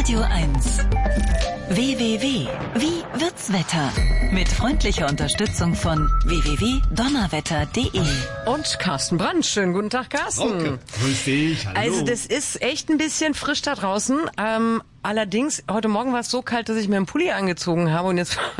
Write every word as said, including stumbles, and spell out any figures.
Radio eins. W W W. Wie wird's Wetter? Mit freundlicher Unterstützung von w w w punkt donnerwetter punkt de. Und Carsten Brandt. Schönen guten Tag, Carsten. Okay. Grüß dich, hallo. Also das ist echt ein bisschen frisch da draußen. Ähm, allerdings, heute Morgen war es so kalt, dass ich mir einen Pulli angezogen habe und jetzt